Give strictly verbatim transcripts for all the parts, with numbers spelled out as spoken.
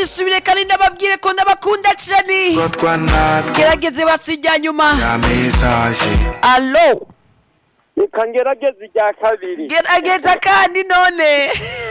nisubire kandi ndababwire ko ndabakunda cyane gerageze basijya nyuma allo reka ngerageze irya kabiri gerageza kandi none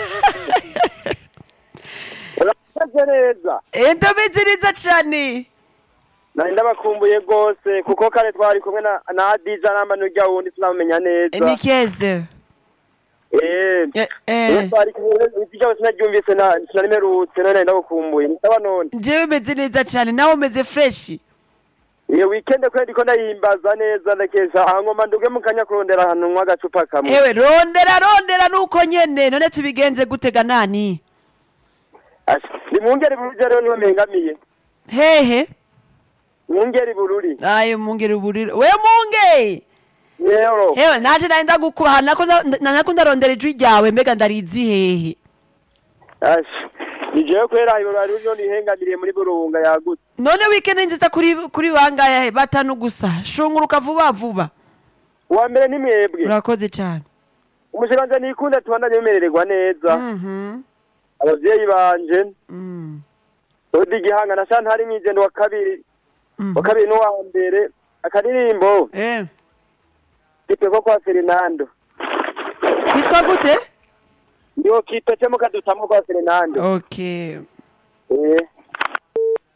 urakoze neza ndameze neza cyane nari ndabakumbuye rwose kuko kare twari kumwe na na Adija n'amano rya wundi tunamenya neza ni keze eh eh eh twari kumwe n'ibyo sinaryumvise na sinarimerutse none ndabakumbuye nsaba none jewe meze neza cyane nawe meze fresh iyo weekend kweli ndiko ndayimbaza neza ndakesha hangoma nduge mukanya kurondera hano nkwa gacupa kamwe ewe rondera rondera nuko nyene none tubigenze gutega nani ni mungeri buruje rero niho mengamiye hehe mungeri bururi ayo mungeri bururi we munge yero hewe naje naenda gukuha nako nako ndarondera ijwi ryawe mbega ndarizi hehe ash nijewe kwera ayo bari ujo nihengamiriye muri burunga yagutse none weekend nziza kuri kuri bangaya batanu gusa shunguruka vuba vuba wa mbere ni mwebwe urakoze cyane umushiranje nikunda tubandanye bimererwa neza mhm abavyeyi banje mhm odi gihanga na shantari mwijendo wa kabiri wa kabiri no wa mbere akadirimbo eh kiteko kwa Fernando kitwa gute ndio kitete mo kadutamo kwa Fernando okay eh